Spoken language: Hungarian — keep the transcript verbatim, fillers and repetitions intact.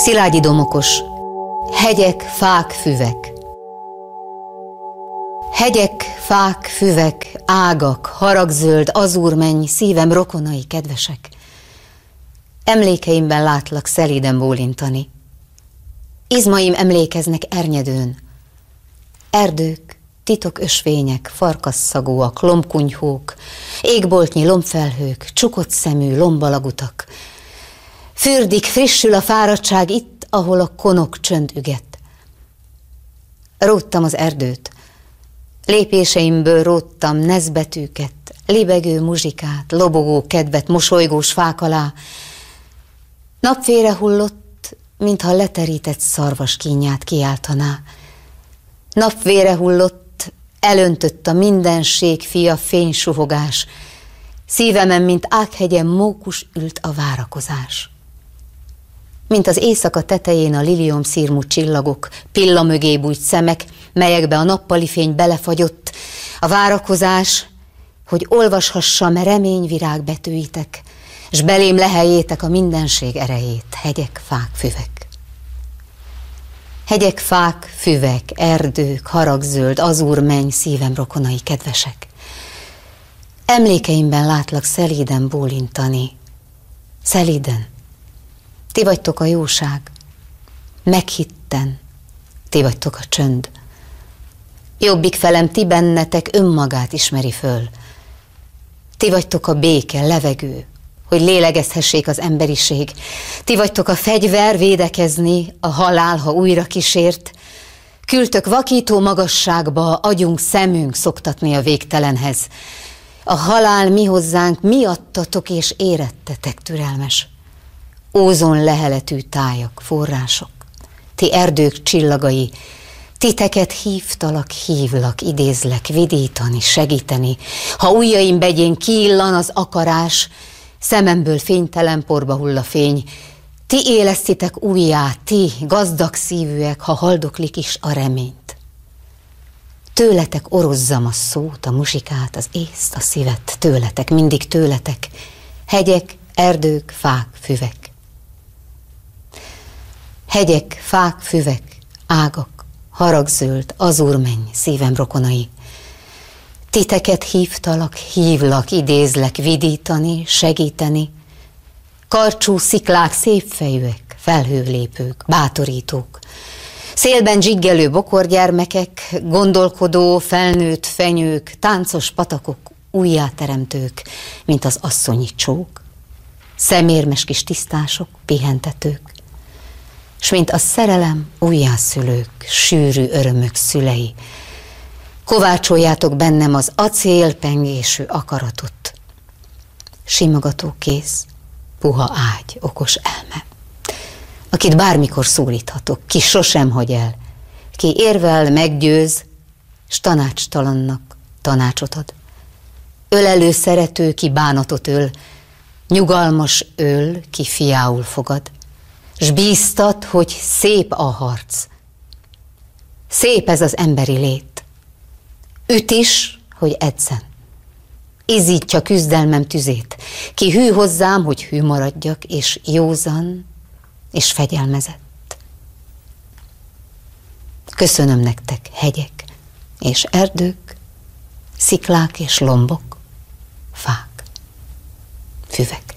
Szilágyi Domokos. Hegyek, fák, füvek. Hegyek, fák, füvek, ágak, haragzöld, azúrmenny, szívem rokonai kedvesek. Emlékeimben látlak szelíden bólintani. Izmaim emlékeznek ernyedőn. Erdők, titok ösvények, farkasszagúak, lombkunyhók, égboltnyi lombfelhők, csukott szemű lombalagutak. Fürdik, frissül a fáradtság itt, ahol a konok csönd üget. Róttam az erdőt, lépéseimből róttam nezbetűket, libegő muzsikát, lobogó kedvet mosolygós fák alá. Napfére hullott, mintha leterített szarvas kínját kiáltaná. Napvére hullott, elöntött a mindenség fia fénysuhogás. Szívemen, mint ághegyen mókus ült a várakozás. Mint az éjszaka tetején a liliom szírmú csillagok, pilla mögé bújt szemek, melyekbe a nappali fény belefagyott, a várakozás, hogy olvashassam reményvirág betűitek, s belém leheljétek a mindenség erejét, hegyek, fák, füvek. Hegyek, fák, füvek, erdők, haragzöld, azúrmenny, szívem rokonai kedvesek. Emlékeimben látlak szelíden bólintani. Szelíden. Ti vagytok a jóság. Meghitten. Ti vagytok a csönd. Jobbik felem ti bennetek önmagát ismeri föl. Ti vagytok a béke, levegő, hogy lélegezhessék az emberiség. Ti vagytok a fegyver védekezni, a halál, ha újra kísért. Küldtök vakító magasságba, agyunk, szemünk szoktatni a végtelenhez. A halál mi hozzánk miattatok és érettetek türelmes. Ózon leheletű tájak, források, ti erdők csillagai, titeket hívtalak, hívlak, idézlek, vidítani, segíteni. Ha ujjaim begyén kiillan az akarás, szememből fénytelen porba hull a fény, ti élesztitek újjá, ti gazdag szívűek, ha haldoklik is a reményt. Tőletek orozzam a szót, a muzsikát, az észt, a szívet, tőletek, mindig tőletek, hegyek, erdők, fák, füvek. Hegyek, fák, füvek, ágak, haragzöld, azúrmenny, szívem rokonai. Titeket hívtalak, hívlak, idézlek, vidítani, segíteni. Karcsú sziklák, szépfejűek, felhőlépők, bátorítók. Szélben zsiggelő bokorgyermekek, gondolkodó, felnőtt fenyők, táncos patakok, újjáteremtők, mint az asszonyi csók. Szemérmes kis tisztások, pihentetők, s mint a szerelem újjászülők, sűrű örömök szülei. Kovácsoljátok bennem az acélpengésű akaratot. Simogató kéz, puha ágy, okos elme, akit bármikor szólíthatok, ki sosem hagy el, ki érvel, meggyőz, s tanácstalannak tanácsot ad. Ölelő szerető, ki bánatot öl, nyugalmas öl, ki fiául fogad, s bíztat, hogy szép a harc. Szép ez az emberi lét. Üt is, hogy edzen. Izzítja küzdelmem tüzét. Ki hű hozzám, hogy hű maradjak, és józan, és fegyelmezett. Köszönöm nektek, hegyek, és erdők, sziklák és lombok, fák, füvek.